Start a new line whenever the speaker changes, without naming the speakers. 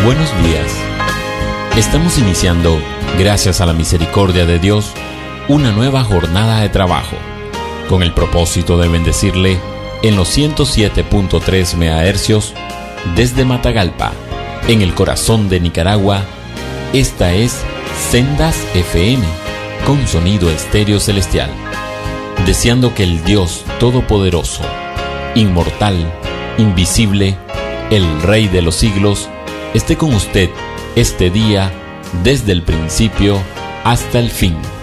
Buenos días. Estamos iniciando, gracias a la misericordia de Dios, una nueva jornada de trabajo, con el propósito de bendecirle en los 107.3 MHz desde Matagalpa, en el corazón de Nicaragua. Esta es Sendas FM, con sonido estéreo celestial. Deseando que el Dios Todopoderoso, inmortal, invisible, el Rey de los siglos, esté con usted este día, desde el principio hasta el fin.